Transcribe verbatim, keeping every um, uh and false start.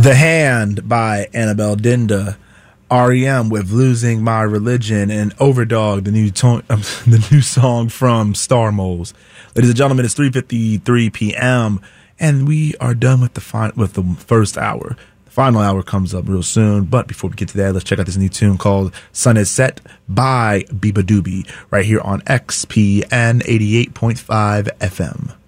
The Hand by Annabelle Dinda, R E M with Losing My Religion, and Overdog, the new to- um, the new song from Star Moles. Ladies and gentlemen, it's three fifty-three p.m. and we are done with the fi- with the first hour. The final hour comes up real soon, but before we get to that, let's check out this new tune called Sun Is Set by Biba Doobie right here on X P N eighty-eight point five F M.